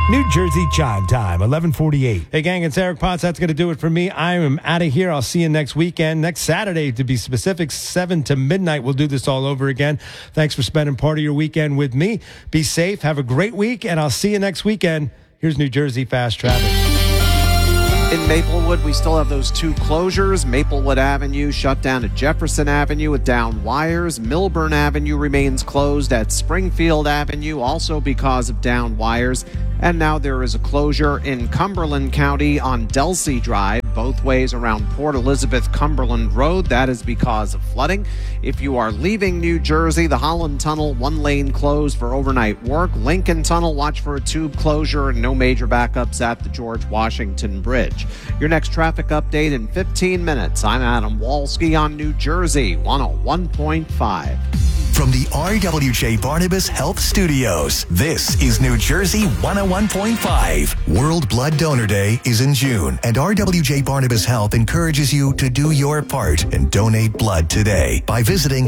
New Jersey Chime Time, 11:48. Hey, gang, it's Eric Potts. That's going to do it for me. I am out of here. I'll see you next weekend. Next Saturday, to be specific, 7 to midnight. We'll do this all over again. Thanks for spending part of your weekend with me. Be safe. Have a great week, and I'll see you next weekend. Here's New Jersey Fast Traffic. In Maplewood, we still have those two closures. Maplewood Avenue shut down at Jefferson Avenue with down wires. Milburn Avenue remains closed at Springfield Avenue, also because of down wires. And now there is a closure in Cumberland County on Delsey Drive, both ways around Port Elizabeth Cumberland Road. That is because of flooding. If you are leaving New Jersey, the Holland Tunnel, one lane closed for overnight work. Lincoln Tunnel, watch for a tube closure, and no major backups at the George Washington Bridge. Your next traffic update in 15 minutes. I'm Adam Walski on New Jersey 101.5. From the RWJ Barnabas Health Studios, this is New Jersey 101.5. World Blood Donor Day is in June, and RWJ Barnabas Health encourages you to do your part and donate blood today by visiting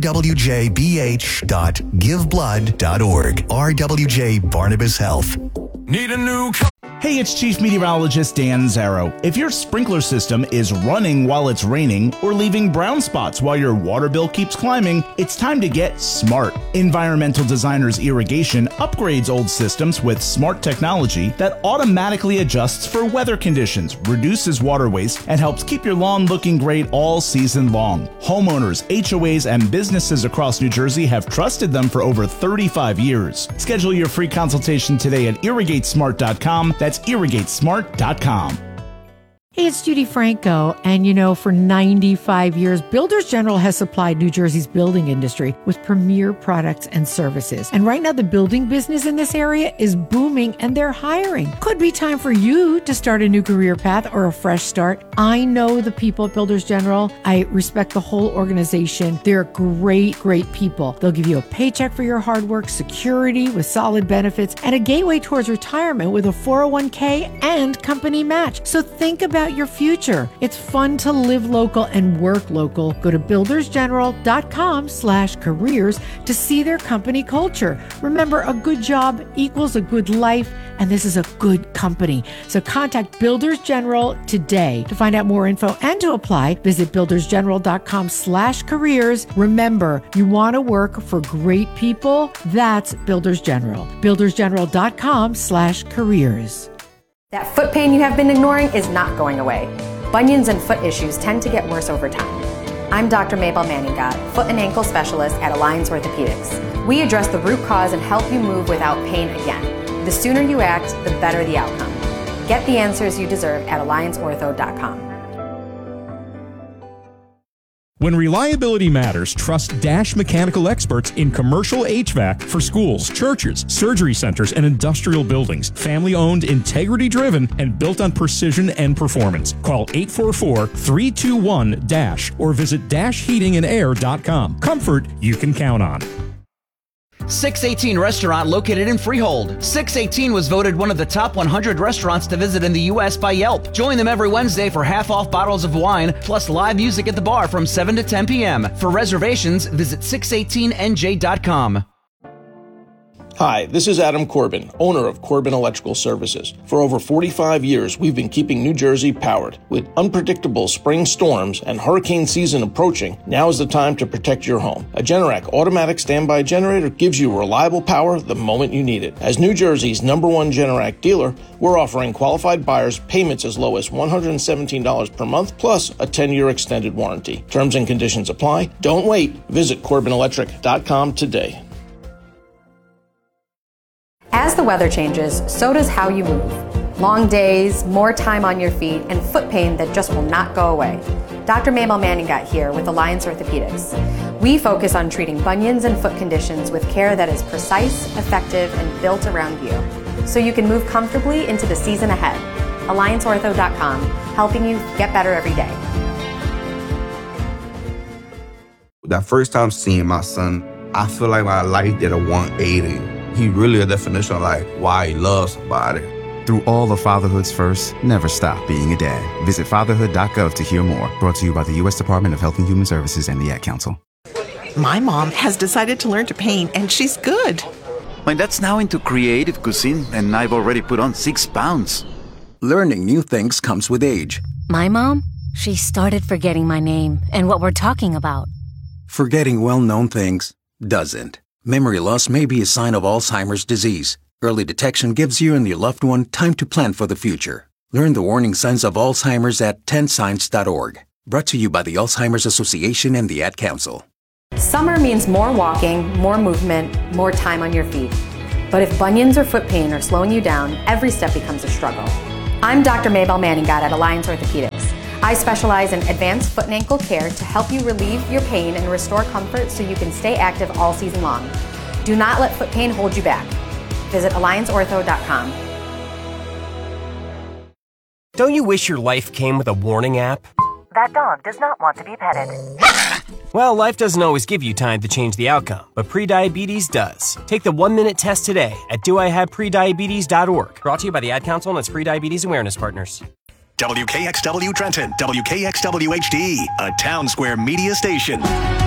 rwjbh.giveblood.org. RWJ Barnabas Health. Need a new Hey, it's Chief Meteorologist Dan Zarrow. If your sprinkler system is running while it's raining or leaving brown spots while your water bill keeps climbing, it's time to get smart. Environmental Designers Irrigation upgrades old systems with smart technology that automatically adjusts for weather conditions, reduces water waste, and helps keep your lawn looking great all season long. Homeowners, HOAs, and businesses across New Jersey have trusted them for over 35 years. Schedule your free consultation today at irrigatesmart.com. That's irrigatesmart.com. Hey, it's Judy Franco, and for 95 years, Builders General has supplied New Jersey's building industry with premier products and services. And right now, the building business in this area is booming, and they're hiring. Could be time for you to start a new career path or a fresh start. I know the people at Builders General. I respect the whole organization. They're great, great people. They'll give you a paycheck for your hard work, security with solid benefits, and a gateway towards retirement with a 401k and company match. So think about your future. It's fun to live local and work local. Go to buildersgeneral.com/careers to see their company culture. Remember, a good job equals a good life, and this is a good company. So contact Builders General today. To find out more info and to apply, visit buildersgeneral.com/careers. Remember, you want to work for great people? That's Builders General. buildersgeneral.com/careers. That foot pain you have been ignoring is not going away. Bunions and foot issues tend to get worse over time. I'm Dr. Mabel Manningat, foot and ankle specialist at Alliance Orthopedics. We address the root cause and help you move without pain again. The sooner you act, the better the outcome. Get the answers you deserve at allianceortho.com. When reliability matters, trust Dash Mechanical experts in commercial HVAC for schools, churches, surgery centers, and industrial buildings. Family-owned, integrity-driven, and built on precision and performance. Call 844-321-DASH or visit dashheatingandair.com. Comfort you can count on. 618 Restaurant located in Freehold. 618 was voted one of the top 100 restaurants to visit in the U.S. by Yelp. Join them every Wednesday for half-off bottles of wine, plus live music at the bar from 7 to 10 p.m. For reservations, visit 618nj.com. Hi, this is Adam Corbin, owner of Corbin Electrical Services. For over 45 years, we've been keeping New Jersey powered. With unpredictable spring storms and hurricane season approaching, now is the time to protect your home. A Generac automatic standby generator gives you reliable power the moment you need it. As New Jersey's #1 Generac dealer, we're offering qualified buyers payments as low as $117 per month, plus a 10-year extended warranty. Terms and conditions apply. Don't wait. Visit CorbinElectric.com today. As the weather changes, so does how you move. Long days, more time on your feet, and foot pain that just will not go away. Dr. Mabel Manningat here with Alliance Orthopedics. We focus on treating bunions and foot conditions with care that is precise, effective, and built around you, so you can move comfortably into the season ahead. AllianceOrtho.com, helping you get better every day. That first time seeing my son, I feel like my life did a 180. He really a definition of like why he loves somebody. Through all of fatherhood's first, never stop being a dad. Visit fatherhood.gov to hear more. Brought to you by the U.S. Department of Health and Human Services and the Ad Council. My mom has decided to learn to paint, and she's good. My dad's now into creative cuisine, and I've already put on 6 pounds. Learning new things comes with age. My mom? She started forgetting my name and what we're talking about. Forgetting well-known things doesn't. Memory loss may be a sign of Alzheimer's disease. Early detection gives you and your loved one time to plan for the future. Learn the warning signs of Alzheimer's at 10signs.org. Brought to you by the Alzheimer's Association and the Ad Council. Summer means more walking, more movement, more time on your feet. But if bunions or foot pain are slowing you down, every step becomes a struggle. I'm Dr. Maybelle Manninghott at Alliance Orthopedics. I specialize in advanced foot and ankle care to help you relieve your pain and restore comfort so you can stay active all season long. Do not let foot pain hold you back. Visit allianceortho.com. Don't you wish your life came with a warning app? That dog does not want to be petted. Well, life doesn't always give you time to change the outcome, but prediabetes does. Take the 1-minute test today at doihaveprediabetes.org. Brought to you by the Ad Council and its Prediabetes Awareness Partners. WKXW Trenton, WKXW HD, a Town Square media station.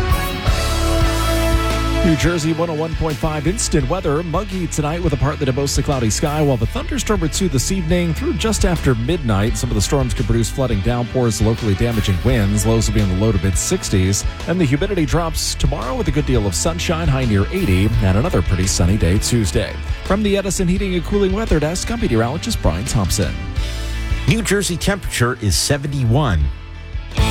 New Jersey 101.5 instant weather. Muggy tonight with a partly to mostly cloudy sky, while the thunderstorm or two this evening through just after midnight. Some of the storms could produce flooding downpours, locally damaging winds. Lows will be in the low to mid-60s. And the humidity drops tomorrow with a good deal of sunshine, high near 80, and another pretty sunny day Tuesday. From the Edison Heating and Cooling Weather Desk, I'm meteorologist Brian Thompson. New Jersey temperature is 71.